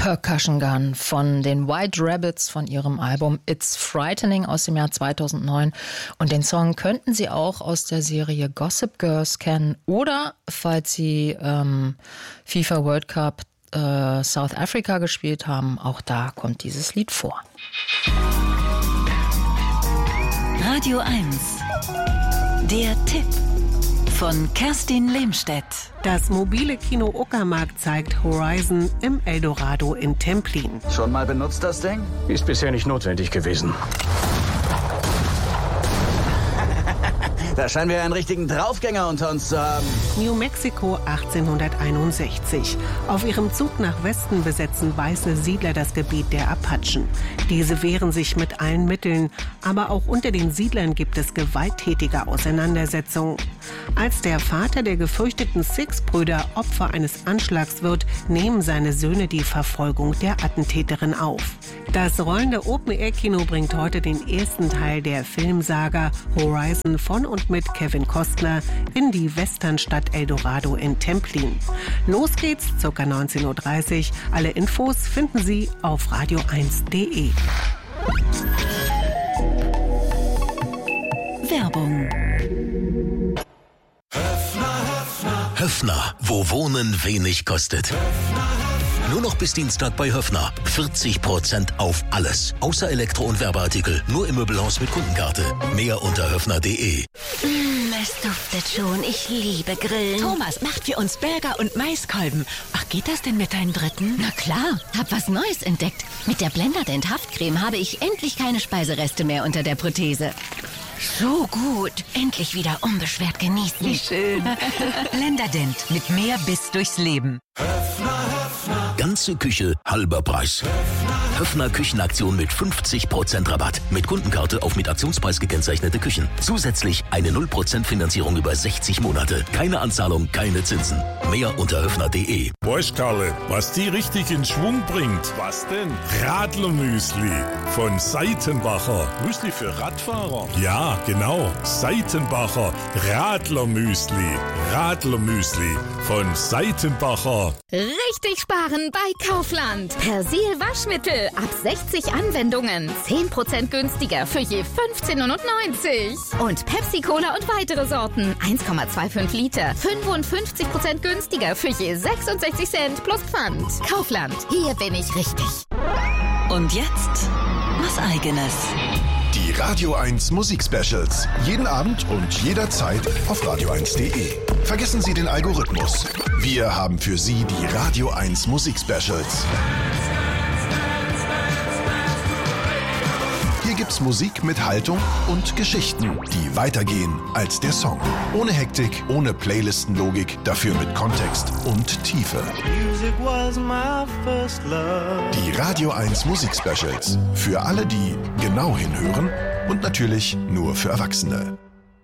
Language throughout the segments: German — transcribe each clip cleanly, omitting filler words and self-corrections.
Percussion Gun von den White Rabbits von ihrem Album It's Frightening aus dem Jahr 2009. Und den Song könnten Sie auch aus der Serie Gossip Girls kennen oder, falls Sie FIFA World Cup South Africa gespielt haben, auch da kommt dieses Lied vor. Radio 1, der Tipp von Kerstin Lehmstedt. Das mobile Kino Uckermark zeigt Horizon im Eldorado in Templin. Schon mal benutzt das Ding? Ist bisher nicht notwendig gewesen. Da scheinen wir einen richtigen Draufgänger unter uns zu haben. New Mexico 1861. Auf ihrem Zug nach Westen besetzen weiße Siedler das Gebiet der Apachen. Diese wehren sich mit allen Mitteln, aber auch unter den Siedlern gibt es gewalttätige Auseinandersetzungen. Als der Vater der gefürchteten Six-Brüder Opfer eines Anschlags wird, nehmen seine Söhne die Verfolgung der Attentäterin auf. Das rollende Open-Air-Kino bringt heute den ersten Teil der Filmsaga Horizon von und mit Kevin Costner in die Westernstadt Eldorado in Templin. Los geht's, ca. 19:30 Uhr. Alle Infos finden Sie auf radio1.de. Werbung. Höffner, wo Wohnen wenig kostet. Nur noch bis Dienstag bei Höffner. 40% auf alles. Außer Elektro- und Werbeartikel. Nur im Möbelhaus mit Kundenkarte. Mehr unter höffner.de. Es duftet schon. Ich liebe Grillen. Thomas, macht für uns Burger und Maiskolben. Ach, geht das denn mit deinem dritten? Na klar, hab was Neues entdeckt. Mit der Blenderdent Haftcreme habe ich endlich keine Speisereste mehr unter der Prothese. So gut. Endlich wieder unbeschwert genießen. Wie schön. Blenderdent mit mehr Biss durchs Leben. Ganze Küche, halber Preis. Höffner Küchenaktion mit 50% Rabatt. Mit Kundenkarte auf mit Aktionspreis gekennzeichnete Küchen. Zusätzlich eine 0% Finanzierung über 60 Monate. Keine Anzahlung, keine Zinsen. Mehr unter höffner.de. Weißt Karle, was die richtig in Schwung bringt? Was denn? Radlermüsli von Seitenbacher. Müsli für Radfahrer? Ja, genau. Seitenbacher Radlermüsli. Radlermüsli von Seitenbacher. Richtig sparen bei Kaufland. Persil Waschmittel ab 60 Anwendungen. 10% günstiger für je 15,99 €. Und Pepsi Cola und weitere Sorten. 1,25 Liter. 55% günstiger für je 66 Cent plus Pfand. Kaufland. Hier bin ich richtig. Und jetzt was Eigenes. Die Radio 1 Musik-Specials. Jeden Abend und jederzeit auf radio1.de. Vergessen Sie den Algorithmus. Wir haben für Sie die Radio 1 Musik-Specials. Hier gibt's Musik mit Haltung und Geschichten, die weitergehen als der Song. Ohne Hektik, ohne Playlistenlogik, dafür mit Kontext und Tiefe. Die Radio 1 Musik-Specials. Für alle, die genau hinhören und natürlich nur für Erwachsene.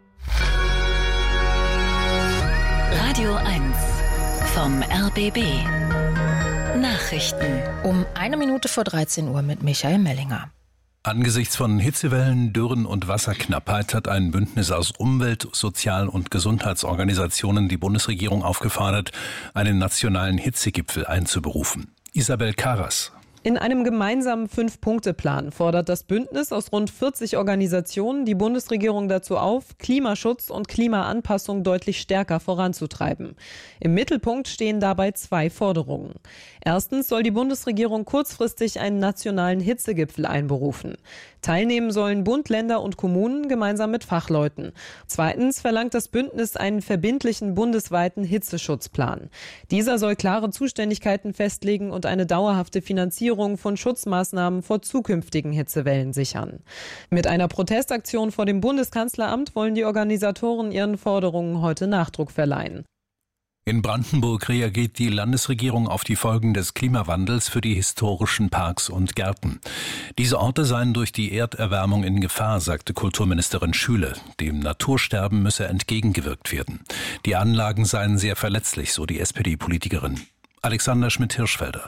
Radio 1 vom RBB. Nachrichten. Um 1:13 Uhr mit Michael Mellinger. Angesichts von Hitzewellen, Dürren und Wasserknappheit hat ein Bündnis aus Umwelt-, Sozial- und Gesundheitsorganisationen die Bundesregierung aufgefordert, einen nationalen Hitzegipfel einzuberufen. Isabel Karas. In einem gemeinsamen 5-Punkte-Plan fordert das Bündnis aus rund 40 Organisationen die Bundesregierung dazu auf, Klimaschutz und Klimaanpassung deutlich stärker voranzutreiben. Im Mittelpunkt stehen dabei 2 Forderungen. Erstens soll die Bundesregierung kurzfristig einen nationalen Hitzegipfel einberufen. Teilnehmen sollen Bund, Länder und Kommunen gemeinsam mit Fachleuten. Zweitens verlangt das Bündnis einen verbindlichen bundesweiten Hitzeschutzplan. Dieser soll klare Zuständigkeiten festlegen und eine dauerhafte Finanzierung von Schutzmaßnahmen vor zukünftigen Hitzewellen sichern. Mit einer Protestaktion vor dem Bundeskanzleramt wollen die Organisatoren ihren Forderungen heute Nachdruck verleihen. In Brandenburg reagiert die Landesregierung auf die Folgen des Klimawandels für die historischen Parks und Gärten. Diese Orte seien durch die Erderwärmung in Gefahr, sagte Kulturministerin Schüle. Dem Natursterben müsse entgegengewirkt werden. Die Anlagen seien sehr verletzlich, so die SPD-Politikerin. Alexander Schmidt-Hirschfelder.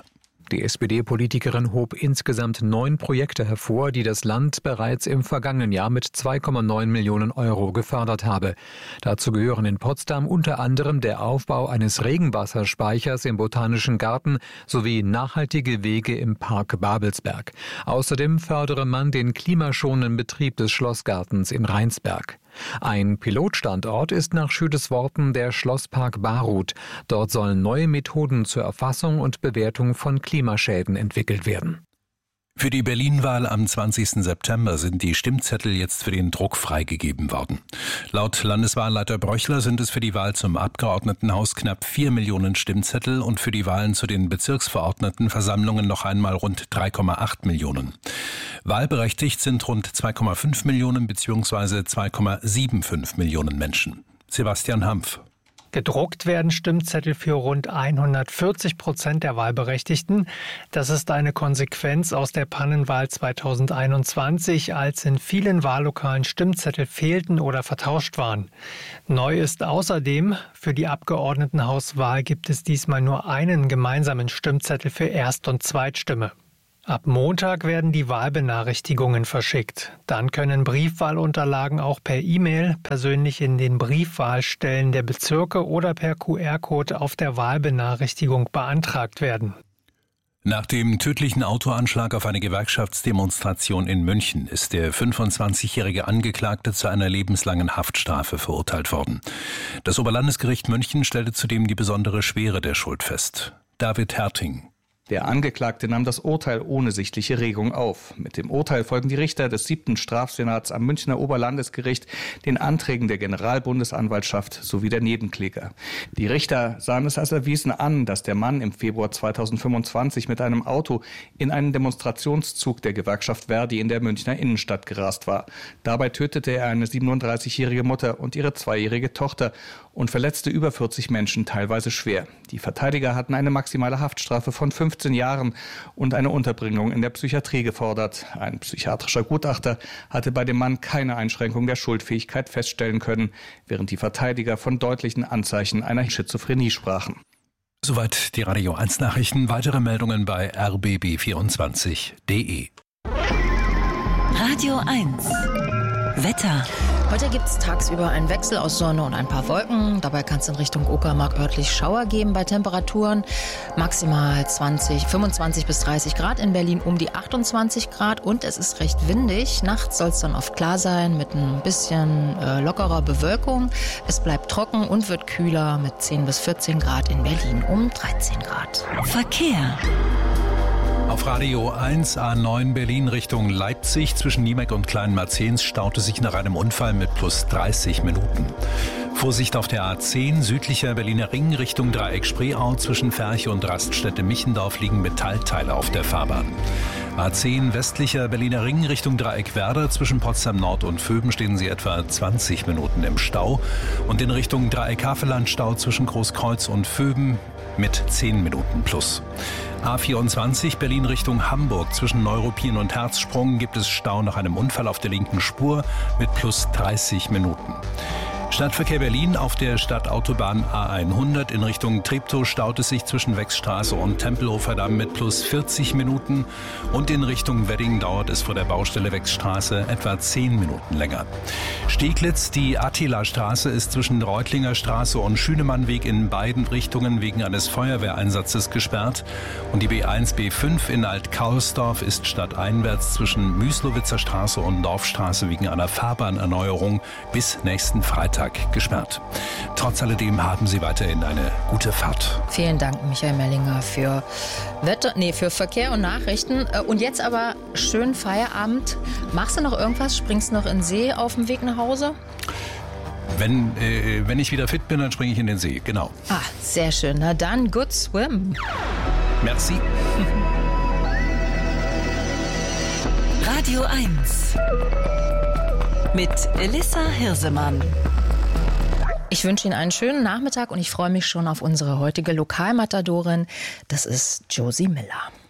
Die SPD-Politikerin hob insgesamt 9 Projekte hervor, die das Land bereits im vergangenen Jahr mit 2,9 Millionen Euro gefördert habe. Dazu gehören in Potsdam unter anderem der Aufbau eines Regenwasserspeichers im Botanischen Garten sowie nachhaltige Wege im Park Babelsberg. Außerdem fördere man den klimaschonenden Betrieb des Schlossgartens in Rheinsberg. Ein Pilotstandort ist nach Schüttes Worten der Schlosspark Baruth. Dort sollen neue Methoden zur Erfassung und Bewertung von Klimaschäden entwickelt werden. Für die Berlin-Wahl am 20. September sind die Stimmzettel jetzt für den Druck freigegeben worden. Laut Landeswahlleiter Bröchler sind es für die Wahl zum Abgeordnetenhaus knapp 4 Millionen Stimmzettel und für die Wahlen zu den Bezirksverordnetenversammlungen noch einmal rund 3,8 Millionen. Wahlberechtigt sind rund 2,5 Millionen bzw. 2,75 Millionen Menschen. Sebastian Hampf. Gedruckt werden Stimmzettel für rund 140% der Wahlberechtigten. Das ist eine Konsequenz aus der Pannenwahl 2021, als in vielen Wahllokalen Stimmzettel fehlten oder vertauscht waren. Neu ist außerdem, für die Abgeordnetenhauswahl gibt es diesmal nur einen gemeinsamen Stimmzettel für Erst- und Zweitstimme. Ab Montag werden die Wahlbenachrichtigungen verschickt. Dann können Briefwahlunterlagen auch per E-Mail, persönlich in den Briefwahlstellen der Bezirke oder per QR-Code auf der Wahlbenachrichtigung beantragt werden. Nach dem tödlichen Autoanschlag auf eine Gewerkschaftsdemonstration in München ist der 25-jährige Angeklagte zu einer lebenslangen Haftstrafe verurteilt worden. Das Oberlandesgericht München stellte zudem die besondere Schwere der Schuld fest. David Herting. Der Angeklagte nahm das Urteil ohne sichtliche Regung auf. Mit dem Urteil folgen die Richter des 7. Strafsenats am Münchner Oberlandesgericht den Anträgen der Generalbundesanwaltschaft sowie der Nebenkläger. Die Richter sahen es als erwiesen an, dass der Mann im Februar 2025 mit einem Auto in einen Demonstrationszug der Gewerkschaft Verdi in der Münchner Innenstadt gerast war. Dabei tötete er eine 37-jährige Mutter und ihre 2-jährige Tochter und verletzte über 40 Menschen, teilweise schwer. Die Verteidiger hatten eine maximale Haftstrafe von 15 Jahren und eine Unterbringung in der Psychiatrie gefordert. Ein psychiatrischer Gutachter hatte bei dem Mann keine Einschränkung der Schuldfähigkeit feststellen können, während die Verteidiger von deutlichen Anzeichen einer Schizophrenie sprachen. Soweit die Radio 1 Nachrichten. Weitere Meldungen bei rbb24.de. Radio 1 Wetter. Heute gibt es tagsüber einen Wechsel aus Sonne und ein paar Wolken. Dabei kann es in Richtung Uckermark örtlich Schauer geben bei Temperaturen. Maximal 25 bis 30 Grad, in Berlin um die 28 Grad und es ist recht windig. Nachts soll es dann oft klar sein mit ein bisschen lockerer Bewölkung. Es bleibt trocken und wird kühler mit 10 bis 14 Grad, in Berlin um 13 Grad. Verkehr. Auf Radio 1 A9 Berlin Richtung Leipzig zwischen Niemek und Kleinmarzens staute sich nach einem Unfall mit plus 30 Minuten. Vorsicht auf der A10 südlicher Berliner Ring Richtung Dreieck Spreeau zwischen Ferche und Raststätte Michendorf liegen Metallteile auf der Fahrbahn. A10 westlicher Berliner Ring Richtung Dreieck Werder zwischen Potsdam Nord und Vöben stehen sie etwa 20 Minuten im Stau und in Richtung Dreieck Havelland Stau zwischen Großkreuz und Vöben mit 10 Minuten plus. A24 Berlin Richtung Hamburg zwischen Neuruppin und Herzsprung gibt es Stau nach einem Unfall auf der linken Spur mit plus 30 Minuten. Stadtverkehr Berlin auf der Stadtautobahn A100 in Richtung Treptow staut es sich zwischen Wechsstraße und Tempelhofer Damm mit plus 40 Minuten und in Richtung Wedding dauert es vor der Baustelle Wechsstraße etwa 10 Minuten länger. Steglitz, die Attila-Straße ist zwischen Reutlinger Straße und Schünemannweg in beiden Richtungen wegen eines Feuerwehreinsatzes gesperrt und die B1 B5 in Alt-Kaulsdorf ist stadteinwärts zwischen Müslowitzer Straße und Dorfstraße wegen einer Fahrbahnerneuerung bis nächsten Freitag gesperrt. Trotz alledem haben Sie weiterhin eine gute Fahrt. Vielen Dank, Michael Mellinger, für Verkehr und Nachrichten. Und jetzt aber schönen Feierabend. Machst du noch irgendwas? Springst du noch in den See auf dem Weg nach Hause? Wenn ich wieder fit bin, dann springe ich in den See, genau. Ah, sehr schön. Na dann, good swim. Merci. Radio 1 mit Elissa Hirsemann. Ich wünsche Ihnen einen schönen Nachmittag und ich freue mich schon auf unsere heutige Lokalmatadorin. Das ist Josie Miller.